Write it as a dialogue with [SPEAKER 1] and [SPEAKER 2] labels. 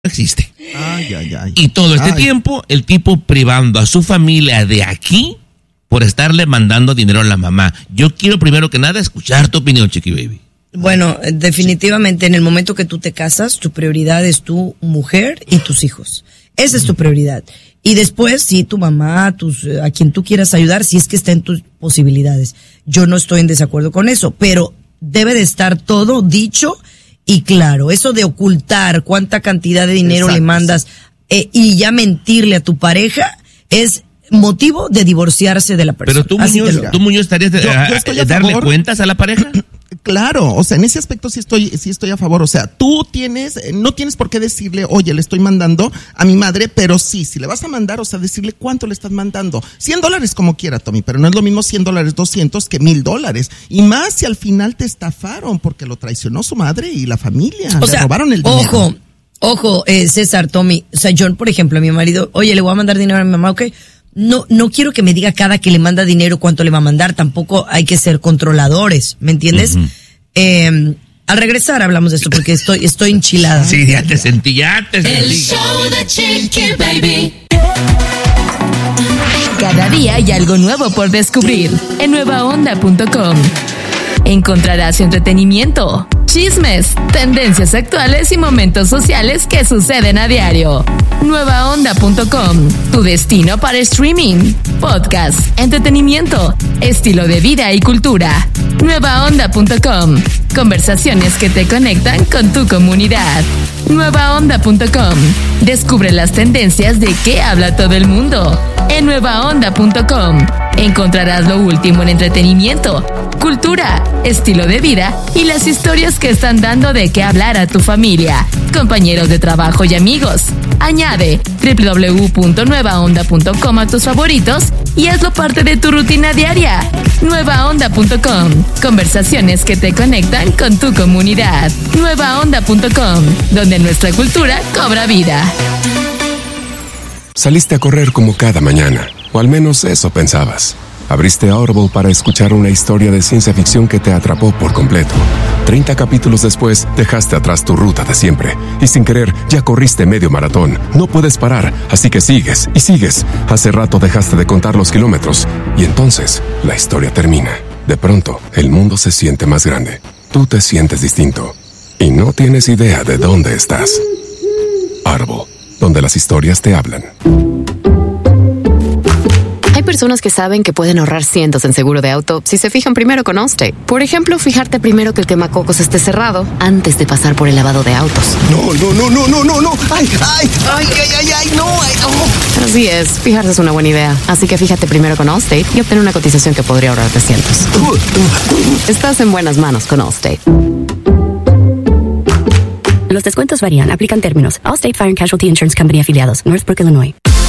[SPEAKER 1] existe.
[SPEAKER 2] Ay.
[SPEAKER 1] Y todo este tiempo, el tipo privando a su familia de aquí por estarle mandando dinero a la mamá. Yo quiero primero que nada escuchar tu opinión, Chiqui Baby.
[SPEAKER 3] Bueno, definitivamente en el momento que tú te casas, tu prioridad es tu mujer y tus hijos. Esa es tu prioridad. Y después, sí, tu mamá, a quien tú quieras ayudar, si es que está en tus posibilidades. Yo no estoy en desacuerdo con eso, pero debe de estar todo dicho y claro. Eso de ocultar cuánta cantidad de dinero le mandas y ya mentirle a tu pareja es motivo de divorciarse de la persona.
[SPEAKER 1] Pero tú, Muñoz, estarías de darle cuentas a la pareja.
[SPEAKER 2] Claro, o sea, en ese aspecto sí estoy a favor. O sea, tú no tienes por qué decirle, oye, le estoy mandando a mi madre, pero sí, si le vas a mandar, o sea, decirle cuánto le estás mandando. $100 como quiera, Tommy, pero no es lo mismo $100, 200 que $1,000. Y más si al final te estafaron porque lo traicionó su madre y la familia. Le robaron el dinero.
[SPEAKER 3] Ojo, César, Tommy. O sea, yo, por ejemplo, a mi marido, oye, le voy a mandar dinero a mi mamá, ok. No quiero que me diga cada que le manda dinero cuánto le va a mandar, tampoco hay que ser controladores, ¿me entiendes? Uh-huh. Al regresar hablamos de esto porque estoy enchilada.
[SPEAKER 1] Sí, ya te sentí.
[SPEAKER 4] El show de Chiqui Baby.
[SPEAKER 5] Cada día hay algo nuevo por descubrir en nuevaonda.com. Encontrarás entretenimiento, chismes, tendencias actuales y momentos sociales que suceden a diario. Nuevaonda.com, tu destino para streaming, podcast, entretenimiento, estilo de vida y cultura. Nuevaonda.com, conversaciones que te conectan con tu comunidad. Nuevaonda.com, descubre las tendencias de qué habla todo el mundo. En nuevaonda.com encontrarás lo último en entretenimiento, cultura, estilo de vida y las historias que están dando de qué hablar a tu familia, compañeros de trabajo y amigos. Añade www.nuevaonda.com a tus favoritos y hazlo parte de tu rutina diaria. Nuevaonda.com, conversaciones que te conectan con tu comunidad. Nuevaonda.com, donde nuestra cultura cobra vida.
[SPEAKER 6] Saliste a correr como cada mañana, o al menos eso pensabas. Abriste Audible para escuchar una historia de ciencia ficción que te atrapó por completo. 30 capítulos después, dejaste atrás tu ruta de siempre. Y sin querer, ya corriste medio maratón. No puedes parar, así que sigues y sigues. Hace rato dejaste de contar los kilómetros. Y entonces, la historia termina. De pronto, el mundo se siente más grande. Tú te sientes distinto. Y no tienes idea de dónde estás. Audible, donde las historias te hablan.
[SPEAKER 7] Hay personas que saben que pueden ahorrar cientos en seguro de auto si se fijan primero con Allstate. Por ejemplo, fijarte primero que el quemacocos esté cerrado antes de pasar por el lavado de autos.
[SPEAKER 2] No. Ay, no.
[SPEAKER 7] Así es, fijarse es una buena idea. Así que fíjate primero con Allstate y obtén una cotización que podría ahorrarte cientos. Estás en buenas manos con Allstate.
[SPEAKER 8] Los descuentos varían. Aplican términos. Allstate Fire and Casualty Insurance Company afiliados. Northbrook, Illinois.